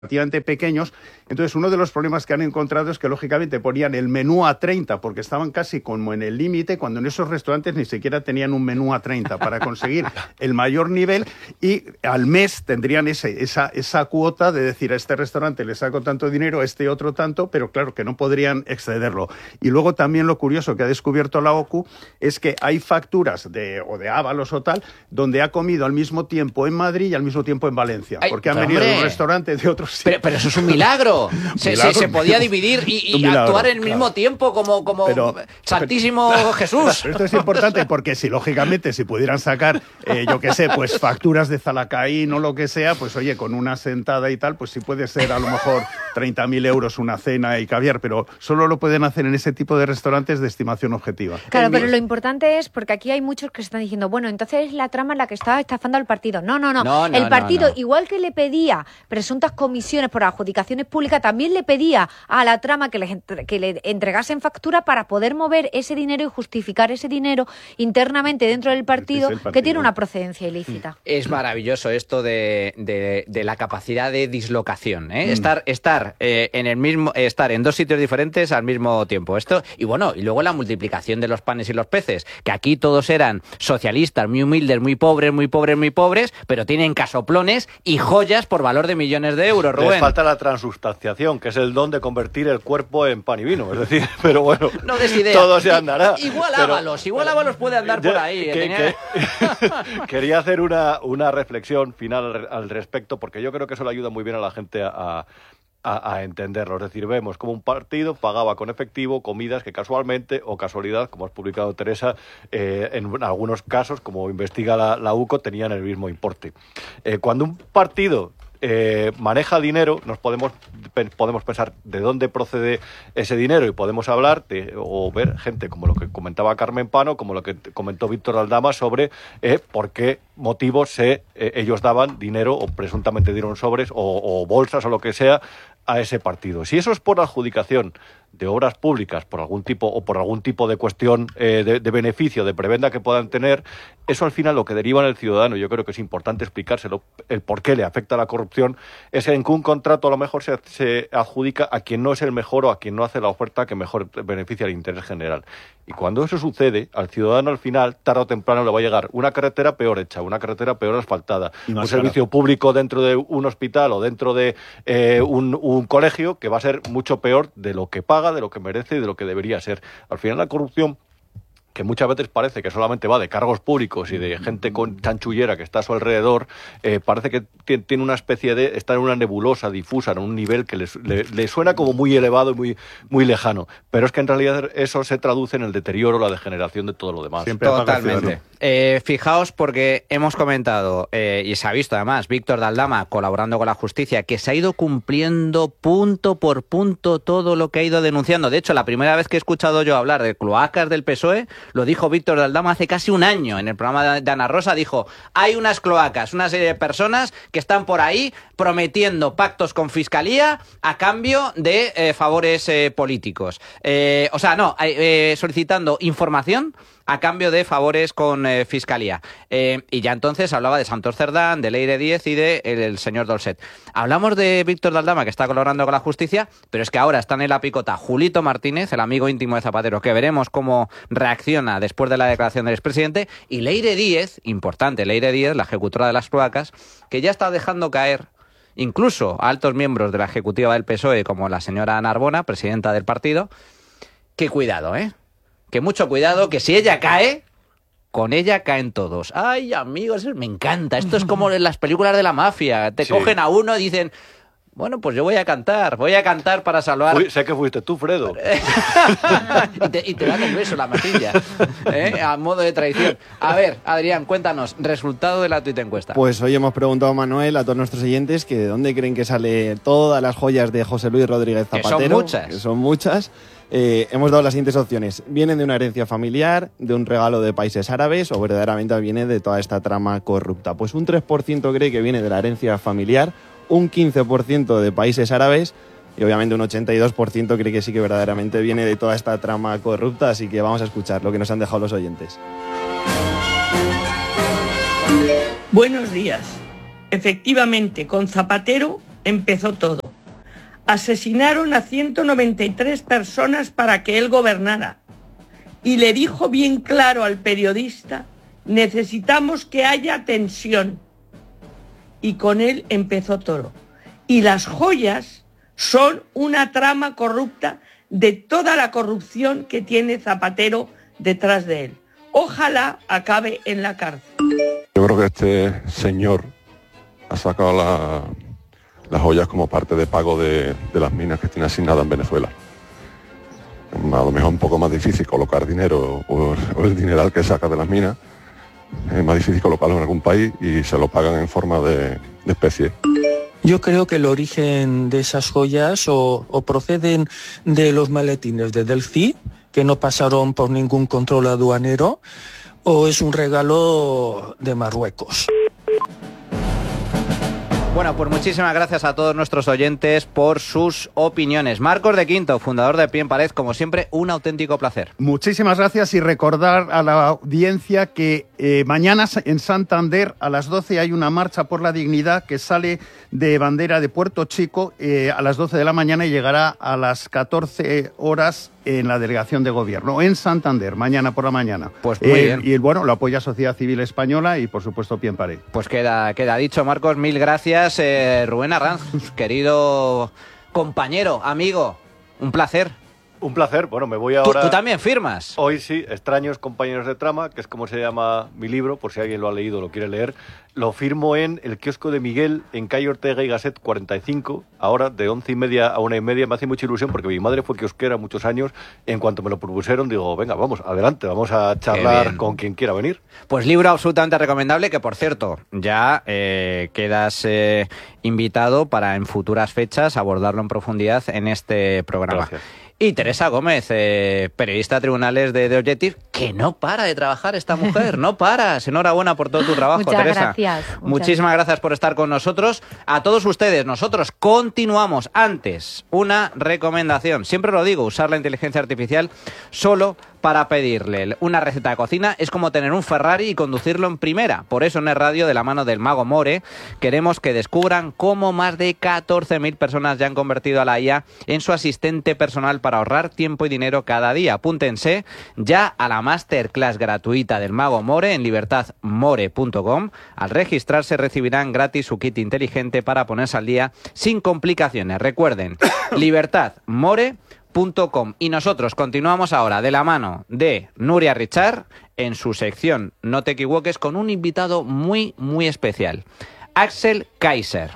relativamente pequeños. Entonces, uno de los problemas que han encontrado es que, lógicamente, ponían el menú a 30 porque estaban casi como en el límite, cuando en esos restaurantes ni siquiera tenían un menú a 30 para conseguir el mayor nivel, y al mes tendrían esa cuota de decir, a este restaurante le saco tanto dinero, a este otro tanto, pero claro que no podrían excederlo. Y luego también lo curioso que ha descubierto la OCU es que hay facturas de Ábalos o tal, donde ha comido al mismo tiempo en Madrid y al mismo tiempo en Valencia, porque han venido de un restaurante de otros. Pero eso es un milagro. Se podía dividir y milagro, actuar en el mismo tiempo como Santísimo Jesús. Esto es importante porque lógicamente si pudieran sacar, yo qué sé, pues facturas de Zalacaín o lo que sea, pues oye, con una sentada y tal, pues sí puede ser a lo mejor 30.000 euros una cena y caviar, pero solo lo pueden hacer en ese tipo de restaurantes de estimación objetiva. Claro, pero lo importante es, porque aquí hay muchos que están diciendo, bueno, entonces es la trama en la que estaba estafando al partido. No. El partido, igual que le pedía presuntas comisiones por adjudicaciones públicas, también le pedía a la trama que le entregasen factura para poder mover ese dinero y justificar ese dinero internamente dentro del partido, que tiene una procedencia ilícita. Es maravilloso esto de la capacidad de dislocación, ¿eh? Estar en dos sitios diferentes al mismo tiempo. Y luego la multiplicación de los panes y los peces, que aquí todos eran socialistas, muy humildes, muy pobres, pero tienen casoplones y joyas por valor de millones de euros, Rubén. Les falta la transubstanciación, que es el don de convertir el cuerpo en pan y vino, es decir, pero bueno, no des idea. Todo se andará. Igual Ábalos puede andar por ahí. Quería hacer una reflexión final al respecto, porque yo creo que eso le ayuda muy bien a la gente a entenderlo. Es decir, vemos como un partido pagaba con efectivo comidas que casualmente o casualidad, como has publicado Teresa, en algunos casos, como investiga la UCO, tenían el mismo importe. Cuando un partido maneja dinero, nos podemos pensar de dónde procede ese dinero y podemos hablar o ver gente como lo que comentaba Carmen Pano, como lo que comentó Víctor Aldama sobre por qué motivos ellos daban dinero o presuntamente dieron sobres o bolsas o lo que sea a ese partido. Si eso es por adjudicación de obras públicas por algún tipo de cuestión de beneficio, de prebenda que puedan tener, eso al final lo que deriva en el ciudadano, yo creo que es importante explicárselo, el por qué le afecta la corrupción, es en que un contrato a lo mejor se adjudica a quien no es el mejor o a quien no hace la oferta que mejor beneficia al interés general. Y cuando eso sucede, al ciudadano al final, tarde o temprano le va a llegar una carretera peor hecha, una carretera peor asfaltada, un servicio público dentro de un hospital o dentro de un colegio que va a ser mucho peor de lo que paga, de lo que merece y de lo que debería ser. Al final la corrupción, que muchas veces parece que solamente va de cargos públicos y de gente con chanchullera que está a su alrededor, parece que tiene una especie de estar en una nebulosa difusa, en un nivel que le suena como muy elevado y muy, muy lejano. Pero es que en realidad eso se traduce en el deterioro, la degeneración de todo lo demás. Totalmente. Fijaos, porque hemos comentado, y se ha visto además, Víctor Aldama colaborando con la justicia, que se ha ido cumpliendo punto por punto todo lo que ha ido denunciando. De hecho, la primera vez que he escuchado yo hablar de cloacas del PSOE, lo dijo Víctor Aldama hace casi un año en el programa de Ana Rosa. Dijo, hay unas cloacas, una serie de personas que están por ahí prometiendo pactos con Fiscalía a cambio de favores políticos. Solicitando información a cambio de favores con Fiscalía. Y ya entonces hablaba de Santos Cerdán, de Leire Díez y de el señor Dolcet. Hablamos de Víctor Aldama, que está colaborando con la justicia, pero es que ahora están en la picota Julito Martínez, el amigo íntimo de Zapatero, que veremos cómo reacciona después de la declaración del expresidente, y Leire Díez, importante, Leire Díez, la ejecutora de las cloacas, que ya está dejando caer incluso a altos miembros de la ejecutiva del PSOE, como la señora Narbona, presidenta del partido, que cuidado, que mucho cuidado, que si ella cae, con ella caen todos. Ay, amigos, me encanta. Esto es como en las películas de la mafia. Cogen a uno y dicen, bueno, pues yo voy a cantar para salvar... Sé que fuiste tú, Fredo. y te dan el beso, la matilla, a modo de traición. A ver, Adrián, cuéntanos, resultado de la tuit encuesta. Pues hoy hemos preguntado a Manuel, a todos nuestros oyentes, que de dónde creen que sale todas las joyas de José Luis Rodríguez Zapatero. Que son muchas. Hemos dado las siguientes opciones. ¿Vienen de una herencia familiar, de un regalo de países árabes o verdaderamente viene de toda esta trama corrupta? Pues un 3% cree que viene de la herencia familiar, un 15% de países árabes y obviamente un 82% cree que sí que verdaderamente viene de toda esta trama corrupta. Así que vamos a escuchar lo que nos han dejado los oyentes. Buenos días. Efectivamente, con Zapatero empezó todo. Asesinaron a 193 personas para que él gobernara. Y le dijo bien claro al periodista: necesitamos que haya tensión. Y con él empezó todo. Y las joyas son una trama corrupta de toda la corrupción que tiene Zapatero detrás de él. Ojalá acabe en la cárcel. Yo creo que este señor ha sacado las joyas como parte de pago de las minas que tiene asignadas en Venezuela. A lo mejor un poco más difícil colocar dinero o el dineral que saca de las minas. Es más difícil colocarlo en algún país y se lo pagan en forma de especie. Yo creo que el origen de esas joyas o proceden de los maletines de Delphi, que no pasaron por ningún control aduanero, o es un regalo de Marruecos. Bueno, pues muchísimas gracias a todos nuestros oyentes por sus opiniones. Marcos de Quinto, fundador de Pie en Pared, como siempre, un auténtico placer. Muchísimas gracias y recordar a la audiencia que mañana en Santander a las 12 hay una marcha por la dignidad que sale de bandera de Puerto Chico a las 12 de la mañana y llegará a las 14 horas en la delegación de gobierno, en Santander, mañana por la mañana. Pues muy bien. Y bueno, lo apoya Sociedad Civil Española y por supuesto Pie en Pared. Pues queda dicho, Marcos, mil gracias. Rubén Arranz, querido compañero, amigo, un placer. Un placer, bueno, me voy ahora... ¿Tú también firmas? Hoy sí, Extraños compañeros de trama, que es como se llama mi libro, por si alguien lo ha leído o lo quiere leer. Lo firmo en el kiosco de Miguel, en calle Ortega y Gasset 45, ahora de 11:30 a 1:30. Me hace mucha ilusión porque mi madre fue kiosquera muchos años. En cuanto me lo propusieron, digo, venga, vamos, adelante, vamos a charlar con quien quiera venir. Pues libro absolutamente recomendable, que por cierto, ya quedas invitado para en futuras fechas abordarlo en profundidad en este programa. Gracias. Y Teresa Gómez, periodista de tribunales de Objective, que no para de trabajar esta mujer, no paras. Enhorabuena por todo tu trabajo, Muchas Teresa. Gracias. Muchísimas gracias por estar con nosotros. A todos ustedes, nosotros continuamos. Antes, una recomendación. Siempre lo digo, usar la inteligencia artificial solo para pedirle una receta de cocina es como tener un Ferrari y conducirlo en primera. Por eso en el radio, de la mano del Mago More, queremos que descubran cómo más de 14.000 personas ya han convertido a la IA en su asistente personal para ahorrar tiempo y dinero cada día. Apúntense ya a la masterclass gratuita del Mago More en libertadmore.com. Al registrarse recibirán gratis su kit inteligente para ponerse al día sin complicaciones. Recuerden, libertadmore.com. Y nosotros continuamos ahora de la mano de Nuria Richard en su sección No te equivoques, con un invitado muy, muy especial. Axel Kaiser,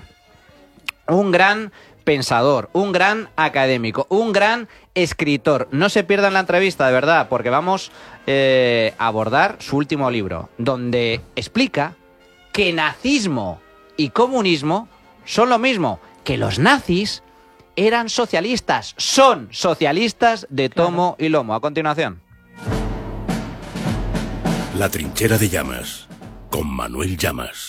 un gran pensador, un gran académico, un gran escritor. No se pierdan la entrevista, de verdad, porque vamos a abordar su último libro, donde explica que nazismo y comunismo son lo mismo, que los nazis eran socialistas, son socialistas de tomo y lomo. A continuación. La trinchera de Llamas, con Manuel Llamas.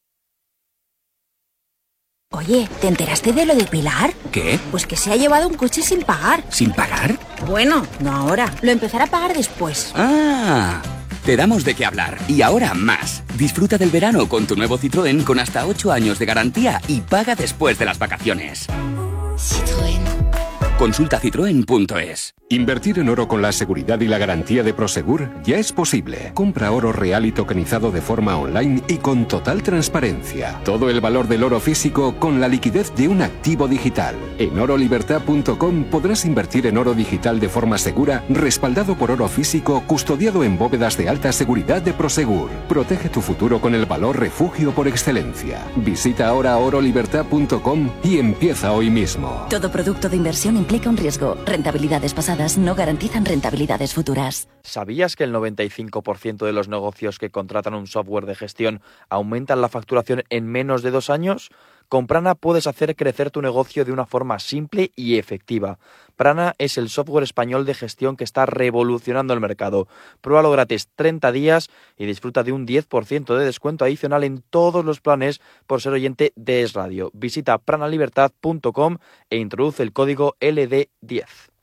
Oye, ¿te enteraste de lo de Pilar? ¿Qué? Pues que se ha llevado un coche sin pagar. ¿Sin pagar? Bueno, no ahora. Lo empezará a pagar después. ¡Ah! Te damos de qué hablar. Y ahora más. Disfruta del verano con tu nuevo Citroën con hasta 8 años de garantía y paga después de las vacaciones. Citroën. Consulta citroen.es. Invertir en oro con la seguridad y la garantía de Prosegur ya es posible. Compra oro real y tokenizado de forma online y con total transparencia. Todo el valor del oro físico con la liquidez de un activo digital. En orolibertad.com podrás invertir en oro digital de forma segura, respaldado por oro físico, custodiado en bóvedas de alta seguridad de Prosegur. Protege tu futuro con el valor refugio por excelencia. Visita ahora orolibertad.com y empieza hoy mismo. Todo producto de inversión implica un riesgo. Rentabilidades pasadas no garantizan rentabilidades futuras. ¿Sabías que el 95% de los negocios que contratan un software de gestión aumentan la facturación en menos de 2 años? Con Prana puedes hacer crecer tu negocio de una forma simple y efectiva. Prana es el software español de gestión que está revolucionando el mercado. Pruébalo gratis 30 días y disfruta de un 10% de descuento adicional en todos los planes por ser oyente de Es Radio. Visita pranalibertad.com e introduce el código LD10.